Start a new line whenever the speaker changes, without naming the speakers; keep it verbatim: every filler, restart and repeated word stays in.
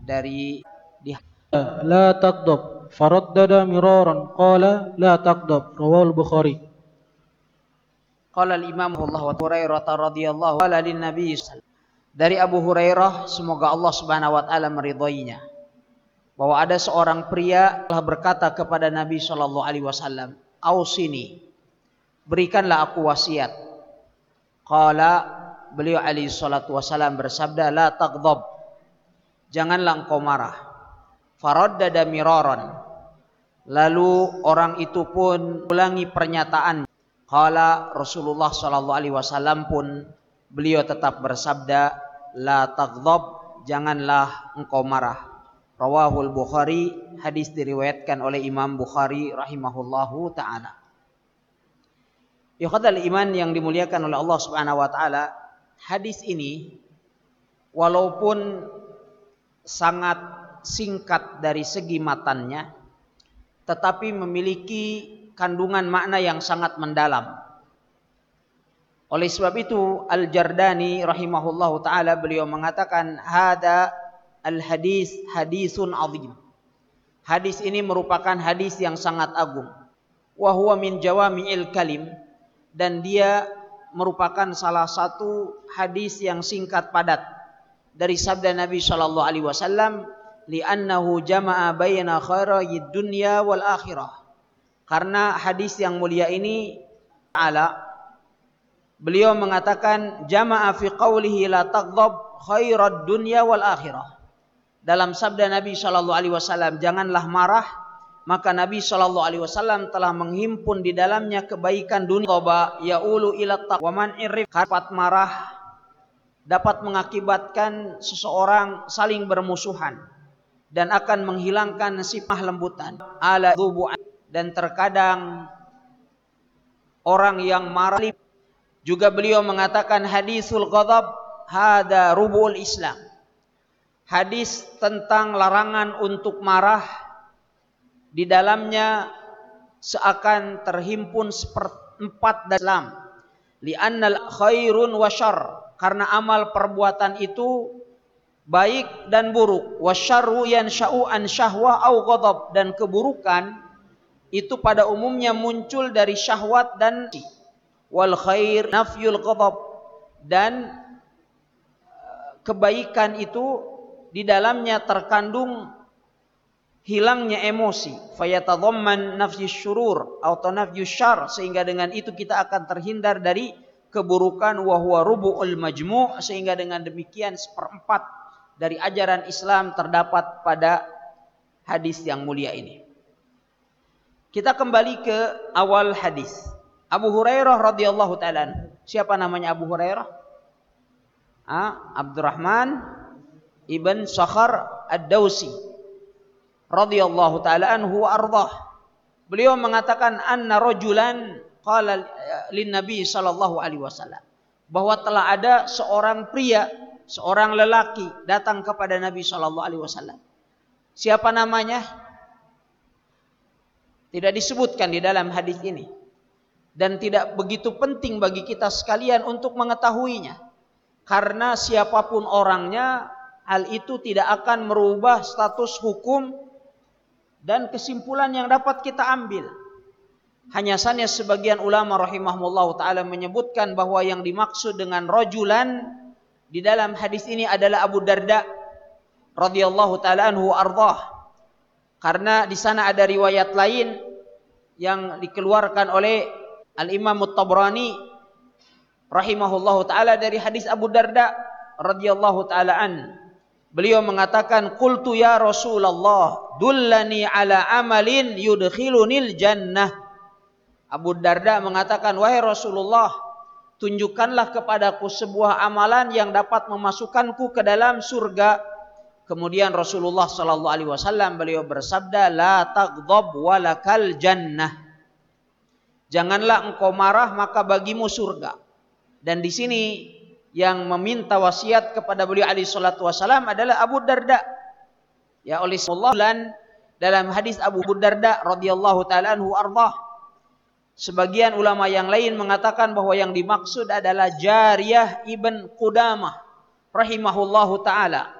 dari di
لا تغضب فردد مرارا قال لا تغضب رواه البخاري.
Qala al-Imam Allah wa Hurairah radhiyallahu qala lin Nabi dari Abu Hurairah, semoga Allah Subhanahu wa taala meridhoinya, bahwa ada seorang pria telah berkata kepada Nabi sallallahu alaihi wasallam, "Ausini, berikanlah aku wasiat." Qala, beliau alaihi salatu wasallam bersabda, "La taghdab, janganlah engkau marah." Faraddada miraran, lalu orang itu pun ulangi pernyataan. Qala, Rasulullah sallallahu alaihi wasallam pun beliau tetap bersabda, "La taghdab, janganlah engkau marah." Rawahul Bukhari, hadis diriwayatkan oleh Imam Bukhari rahimahullahu taala. Ikhwatal iman yang dimuliakan oleh Allah Subhanahu wa taala, hadis ini walaupun sangat singkat dari segi matannya, tetapi memiliki kandungan makna yang sangat mendalam. Oleh sebab itu Al-Jardani rahimahullahu taala beliau mengatakan, hada al-hadis hadisun azim. Hadis ini merupakan hadis yang sangat agung. Wa huwa min jawami'il kalim, dan dia merupakan salah satu hadis yang singkat padat dari sabda Nabi sallallahu alaihi wasallam, li'annahu jama'a baina khairayid dunya wal akhirah. Karena hadis yang mulia ini ta'ala, beliau mengatakan jama'a fi qawlihi la taghdab khairad dunya wal akhirah. Dalam sabda Nabi sallallahu alaihi wasallam, janganlah marah, maka Nabi sallallahu alaihi wasallam telah menghimpun di dalamnya kebaikan dunia. Toba yaulu ila taqwa, man irif, dapat marah dapat mengakibatkan seseorang saling bermusuhan dan akan menghilangkan sifat lembutan. Ala dhubu, dan terkadang orang yang marah. Juga beliau mengatakan hadisul ghadab hada rubul Islam. Hadis tentang larangan untuk marah, di dalamnya seakan terhimpun seperempat dari Islam. Li'annal khairun wa syarr, karena amal perbuatan itu baik dan buruk. Wasyarru yansha'u an syahwah au ghadab, dan keburukan itu pada umumnya muncul dari syahwat dan wal khair nafyul ghadab, dan kebaikan itu di dalamnya terkandung hilangnya emosi. Fayatadhamman nafyus syurur atau nafyus syarr, sehingga dengan itu kita akan terhindar dari keburukan. Wa huwa rubu'ul majmu', sehingga dengan demikian seperempat dari ajaran Islam terdapat pada hadis yang mulia ini. Kita kembali ke awal hadis. Abu Hurairah radhiyallahu taala. Siapa namanya Abu Hurairah? Ah, Abdurrahman ibn Sakhar ad-Dausi radhiyallahu taala anhu wa ardhah. Beliau mengatakan anna rajulan qala lin Nabi sallallahu alaihi wasallam, bahwa telah ada seorang pria, seorang lelaki datang kepada Nabi sallallahu alaihi wasallam. Siapa namanya? Tidak disebutkan di dalam hadis ini, dan tidak begitu penting bagi kita sekalian untuk mengetahuinya, karena siapapun orangnya, hal itu tidak akan merubah status hukum dan kesimpulan yang dapat kita ambil. Hanya saja sebagian ulama rahimahullah ta'ala menyebutkan bahwa yang dimaksud dengan rajulan di dalam hadis ini adalah Abu Darda radhiyallahu ta'ala anhu ardhah. Karena di sana ada riwayat lain yang dikeluarkan oleh Al-Imam At-Tabrani rahimahullahu ta'ala dari hadis Abu Darda radhiyallahu ta'ala an. Beliau mengatakan, qultu ya Rasulullah dullani ala amalin yudkhilunil jannah. Abu Darda mengatakan, wahai Rasulullah, tunjukkanlah kepadaku sebuah amalan yang dapat memasukkanku ke dalam surga. Kemudian Rasulullah sallallahu alaihi wasallam beliau bersabda, la taghdab walakal jannah. Janganlah engkau marah, maka bagimu surga. Dan di sini yang meminta wasiat kepada beliau alaihi salatu wasallam adalah Abu Darda. Ya, oleh Allah dalam hadis Abu Darda radhiyallahu taala anhu ardhah, sebagian ulama yang lain mengatakan bahwa yang dimaksud adalah Jariyah ibn Qudamah rahimahullahu taala.